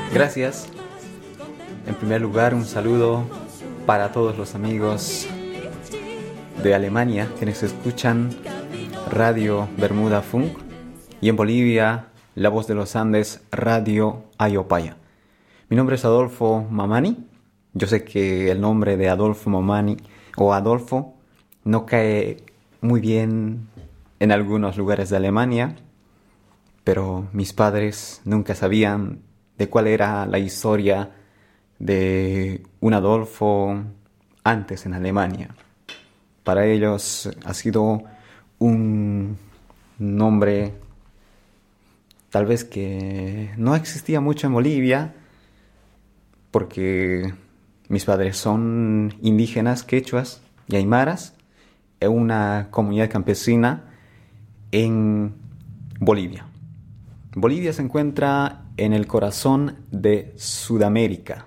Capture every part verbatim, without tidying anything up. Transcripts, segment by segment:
Gracias. En primer lugar, un saludo para todos los amigos de Alemania quienes escuchan Radio Bermuda Funk y en Bolivia, La Voz de los Andes, Radio Ayopaya. Mi nombre es Adolfo Mamani. Yo sé que el nombre de Adolfo Mamani o Adolfo no cae muy bien en algunos lugares de Alemania, pero mis padres nunca sabían de cuál era la historia de un Adolfo antes en Alemania. Para ellos ha sido un nombre tal vez que no existía mucho en Bolivia, porque mis padres son indígenas quechuas y aymaras en una comunidad campesina en Bolivia. Bolivia se encuentra en el corazón de Sudamérica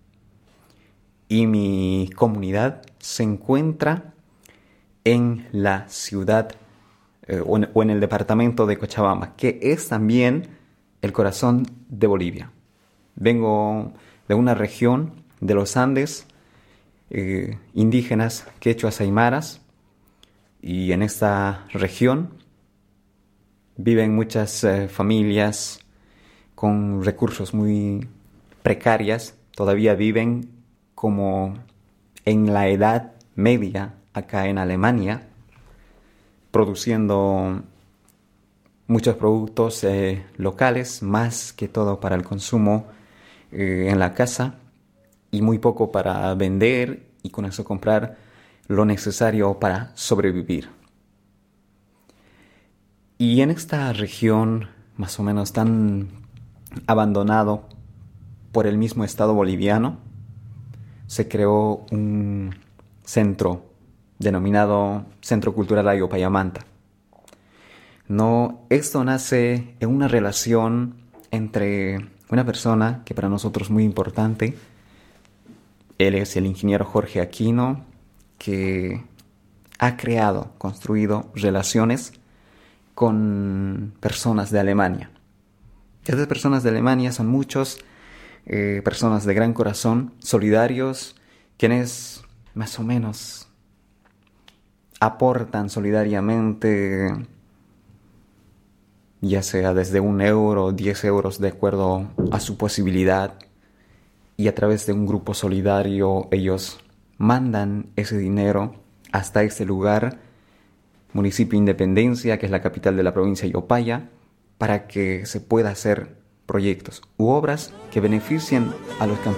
y mi comunidad se encuentra en la ciudad eh, o, en, o en el departamento de Cochabamba, que es también el corazón de Bolivia. Vengo de una región de los Andes, eh, indígenas quechuas aymaras, y en esta región viven muchas eh, familias con recursos muy precarias. Todavía viven como en la edad media acá en Alemania, produciendo muchos productos eh, locales, más que todo para el consumo eh, en la casa y muy poco para vender y con eso comprar lo necesario para sobrevivir. Y en esta región, más o menos tan abandonado por el mismo Estado boliviano, se creó un centro denominado Centro Cultural Ayopayamanta. No, esto nace en una relación entre una persona que para nosotros es muy importante. Él es el ingeniero Jorge Aquino, que ha creado, construido relaciones con personas de Alemania. Estas personas de Alemania son muchos, eh, personas de gran corazón, solidarios, quienes más o menos aportan solidariamente, ya sea desde un euro, diez euros, de acuerdo a su posibilidad, y a través de un grupo solidario ellos mandan ese dinero hasta este lugar, municipio Independencia, que es la capital de la provincia de Ayopaya, para que se pueda hacer proyectos u obras que beneficien a los campesinos